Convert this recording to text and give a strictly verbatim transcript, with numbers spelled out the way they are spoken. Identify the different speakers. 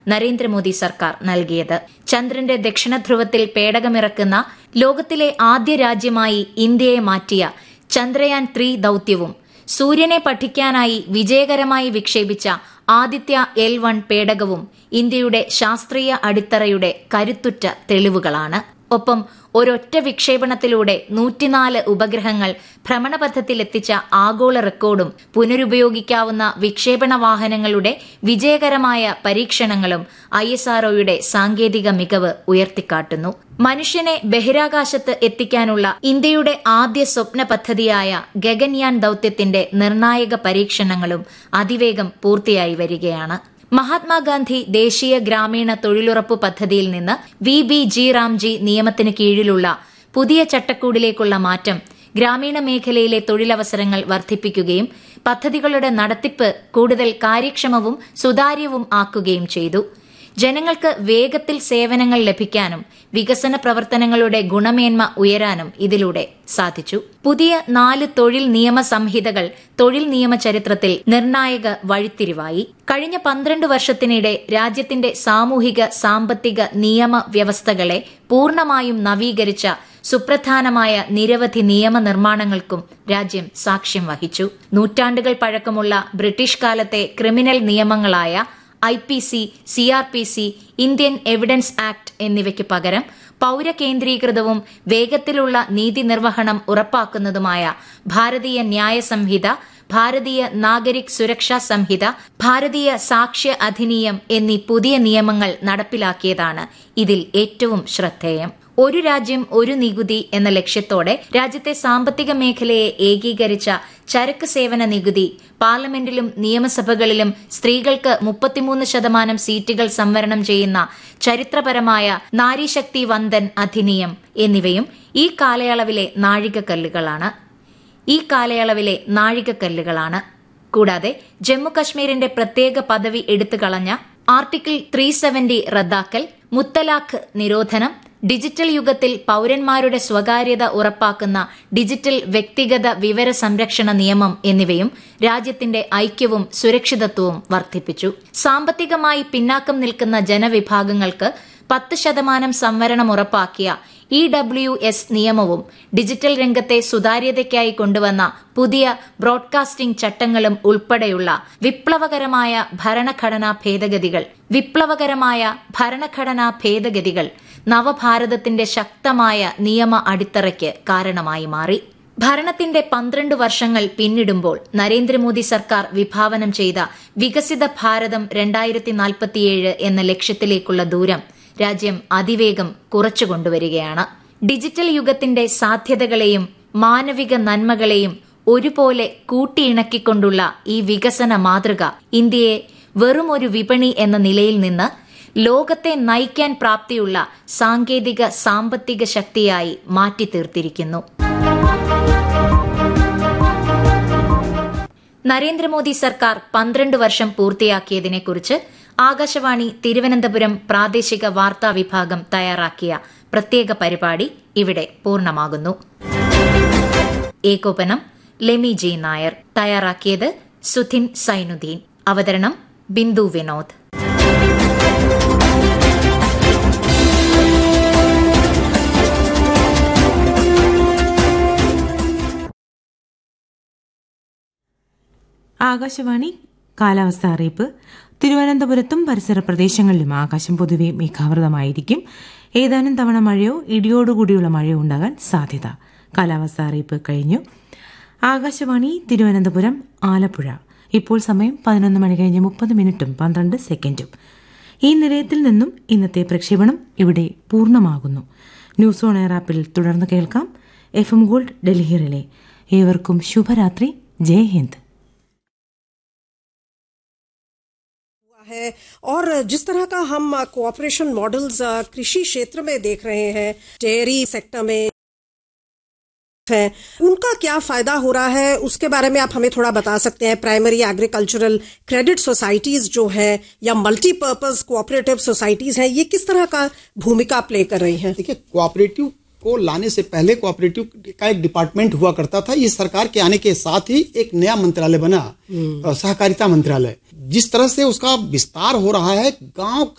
Speaker 1: നരേന്ദ്രമോദി സർക്കാർ നൽകിയത്. ചന്ദ്രന്റെ ദക്ഷിണധ്രുവത്തിൽ പേടകമിറക്കുന്ന ലോകത്തിലെ ആദ്യ രാജ്യമായി ഇന്ത്യയെ മാറ്റിയ ചന്ദ്രയാൻ ത്രീ ദൌത്യവും സൂര്യനെ പഠിക്കാനായി വിജയകരമായി വിക്ഷേപിച്ച ആദിത്യ എൽ വൺ പേടകവും ഇന്ത്യയുടെ ശാസ്ത്രീയ അടിത്തറയുടെ കരുത്തുറ്റ തെളിവുകളാണ്. ഒപ്പം ഒരൊറ്റ വിക്ഷേപണത്തിലൂടെ നൂറ്റിനാല് ഉപഗ്രഹങ്ങൾ ഭ്രമണപഥത്തിലെത്തിച്ച ആഗോള റെക്കോർഡും പുനരുപയോഗിക്കാവുന്ന വിക്ഷേപണ വാഹനങ്ങളുടെ വിജയകരമായ പരീക്ഷണങ്ങളും ഐ എസ് ആർഒയുടെ സാങ്കേതിക മികവ് ഉയർത്തിക്കാട്ടുന്നു. മനുഷ്യനെ ബഹിരാകാശത്ത് എത്തിക്കാനുള്ള ഇന്ത്യയുടെ ആദ്യ സ്വപ്ന പദ്ധതിയായ ഗഗൻയാൻ ദൌത്യത്തിന്റെ നിർണായക പരീക്ഷണങ്ങളും അതിവേഗം പൂർത്തിയായി വരികയാണ്. മഹാത്മാഗാന്ധി ദേശീയ ഗ്രാമീണ തൊഴിലുറപ്പ് പദ്ധതിയിൽ നിന്ന് വി ബി ജി റാംജി നിയമത്തിന് കീഴിലുള്ള പുതിയ ചട്ടക്കൂടിലേക്കുള്ള മാറ്റം ഗ്രാമീണ മേഖലയിലെ തൊഴിലവസരങ്ങൾ വർദ്ധിപ്പിക്കുകയും പദ്ധതികളുടെ നടത്തിപ്പ് കൂടുതൽ കാര്യക്ഷമവും സുതാര്യവും ആക്കുകയും ചെയ്തു. ജനങ്ങൾക്ക് വേഗത്തിൽ സേവനങ്ങൾ ലഭിക്കാനും വികസന പ്രവർത്തനങ്ങളുടെ ഗുണമേന്മ ഉയരാനും ഇതിലൂടെ സാധിച്ചു. പുതിയ നാല് തൊഴിൽ നിയമ സംഹിതകൾ തൊഴിൽ നിയമ ചരിത്രത്തിൽ നിർണായക വഴിത്തിരിവായി. കഴിഞ്ഞ പന്ത്രണ്ട് വർഷത്തിനിടെ രാജ്യത്തിന്റെ സാമൂഹിക സാമ്പത്തിക നിയമ വ്യവസ്ഥകളെ പൂർണ്ണമായും നവീകരിച്ച സുപ്രധാനമായ നിരവധി നിയമനിർമ്മാണങ്ങൾക്കും രാജ്യം സാക്ഷ്യം വഹിച്ചു. നൂറ്റാണ്ടുകൾ പഴക്കമുള്ള ബ്രിട്ടീഷ് കാലത്തെ criminal നിയമങ്ങളായ I P C, C R P C, Indian evidence act എന്നിവയ്ക്ക് പകരം പൌരകേന്ദ്രീകൃതവും വേഗത്തിലുള്ള നീതി നിർവഹണം ഉറപ്പാക്കുന്നതുമായ ഭാരതീയ ന്യായ സംഹിത, ഭാരതീയ നാഗരിക് സുരക്ഷാ സംഹിത, ഭാരതീയ സാക്ഷ്യ അധിനിയം എന്നീ പുതിയ നിയമങ്ങൾ നടപ്പിലാക്കിയതാണ് ഇതിൽ ഏറ്റവും ശ്രദ്ധേയം. ഒരു രാജ്യം ഒരു നികുതി എന്ന ലക്ഷ്യത്തോടെ രാജ്യത്തെ സാമ്പത്തിക മേഖലയെ ഏകീകരിച്ച ചരക്ക് സേവന നികുതി, പാർലമെന്റിലും നിയമസഭകളിലും സ്ത്രീകൾക്ക് മുപ്പത്തിമൂന്ന് ശതമാനം സീറ്റുകൾ സംവരണം ചെയ്യുന്ന ചരിത്രപരമായ നാരീശക്തി വന്ദൻ അധിനിയം എന്നിവയും ഈ കാലയളവിലെ നാഴികക്കല്ലുകളാണ് ഈ കാലയളവിലെ നാഴികക്കല്ലുകളാണ് കൂടാതെ ജമ്മുകശ്മീരിന്റെ പ്രത്യേക പദവി എടുത്തുകളഞ്ഞ ആർട്ടിക്കിൾ ത്രീ സെവന്റി റദ്ദാക്കൽ, മുത്തലാഖ് നിരോധനം, ഡിജിറ്റൽ യുഗത്തിൽ പൌരന്മാരുടെ സ്വകാര്യത ഉറപ്പാക്കുന്ന ഡിജിറ്റൽ വ്യക്തിഗത വിവര സംരക്ഷണ നിയമം എന്നിവയും രാജ്യത്തിന്റെ ഐക്യവും സുരക്ഷിതത്വവും വർദ്ധിപ്പിച്ചു. സാമ്പത്തികമായി പിന്നാക്കം നിൽക്കുന്ന ജനവിഭാഗങ്ങൾക്ക് പത്ത് ശതമാനം സംവരണം ഉറപ്പാക്കിയ ഇ ഡബ്ല്യു എസ് നിയമവും ഡിജിറ്റൽ രംഗത്തെ സുതാര്യതയ്ക്കായി കൊണ്ടുവന്ന പുതിയ ബ്രോഡ്കാസ്റ്റിംഗ് ചട്ടങ്ങളും ഉൾപ്പെടെയുള്ള വിപ്ലവകരമായ ഭരണഘടനാ ഭേദഗതികൾ വിപ്ലവകരമായ ഭരണഘടനാ ഭേദഗതികൾ നവഭാരതത്തിന്റെ ശക്തമായ നിയമ അടിത്തറയ്ക്ക് കാരണമായി മാറി. ഭരണത്തിന്റെ പന്ത്രണ്ട് വർഷങ്ങൾ പിന്നിടുമ്പോൾ നരേന്ദ്രമോദി സർക്കാർ വിഭാവനം ചെയ്ത വികസിത ഭാരതം രണ്ടായിരത്തി നാൽപ്പത്തിയേഴ് എന്ന ലക്ഷ്യത്തിലേക്കുള്ള ദൂരം രാജ്യം അതിവേഗം കുറച്ചുകൊണ്ടുവരികയാണ്. ഡിജിറ്റൽ യുഗത്തിന്റെ സാധ്യതകളെയും മാനവിക നന്മകളെയും ഒരുപോലെ കൂട്ടിയിണക്കിക്കൊണ്ടുള്ള ഈ വികസന മാതൃക ഇന്ത്യയെ വെറുമൊരു വിപണി എന്ന നിലയിൽ നിന്ന് ലോകത്തെ നയിക്കാൻ പ്രാപ്തിയുള്ള സാങ്കേതിക സാമ്പത്തിക ശക്തിയായി മാറ്റിത്തീർത്തിരിക്കുന്നു. നരേന്ദ്രമോദി സർക്കാർ പന്ത്രണ്ട് വർഷം പൂർത്തിയാക്കിയതിനെക്കുറിച്ച് ആകാശവാണി തിരുവനന്തപുരം പ്രാദേശിക വാർത്താ വിഭാഗം തയ്യാറാക്കിയ പ്രത്യേക പരിപാടി ഇവിടെ പൂർണ്ണമാകുന്നു. ഏകോപനം ലെമി ജി നായർ. തയ്യാറാക്കിയത് സുധിൻ സൈനുദ്ദീൻ. അവതരണം ബിന്ദു വിനോദ്.
Speaker 2: ആകാശവാണി കാലാവസ്ഥ അറിയിപ്പ്. തിരുവനന്തപുരത്തും പരിസര പ്രദേശങ്ങളിലും ആകാശം പൊതുവെ മേഘാവൃതമായിരിക്കും. ഏതാനും തവണ മഴയോ ഇടിയോടുകൂടിയുള്ള മഴയോ ഉണ്ടാകാൻ സാധ്യത. കാലാവസ്ഥ അറിയിപ്പ് കഴിഞ്ഞു. ആകാശവാണി തിരുവനന്തപുരം, ആലപ്പുഴ. ഇപ്പോൾ സമയം പതിനൊന്ന് മണി കഴിഞ്ഞ് മുപ്പത് മിനിറ്റും പന്ത്രണ്ട് സെക്കൻഡും. ഈ നിലയത്തിൽ നിന്നും ഇന്നത്തെ പ്രക്ഷേപണം ഇവിടെ പൂർണ്ണമാകുന്നു. ന്യൂസ് ഓൺ എയർ ആപ്പിൽ തുടർന്ന് കേൾക്കാം F M gold Delhi relay. ഏവർക്കും ശുഭരാത്രി. ജയ് ഹിന്ദ്.
Speaker 3: है और जिस तरह का हम कोऑपरेशन मॉडल्स कृषि क्षेत्र में देख रहे हैं, डेयरी सेक्टर में है, उनका क्या फायदा हो रहा है उसके बारे में आप हमें थोड़ा बता सकते हैं? प्राइमरी एग्रीकल्चरल क्रेडिट सोसाइटीज जो है या मल्टीपर्पज कोऑपरेटिव सोसाइटीज हैं, ये किस तरह का भूमिका प्ले कर रही हैं?
Speaker 4: देखिए, कोऑपरेटिव को लाने से पहले कोऑपरेटिव का एक डिपार्टमेंट हुआ करता था. इस सरकार के आने के साथ ही एक नया मंत्रालय बना, सहकारिता मंत्रालय. जिस तरह से उसका विस्तार हो रहा है, गांव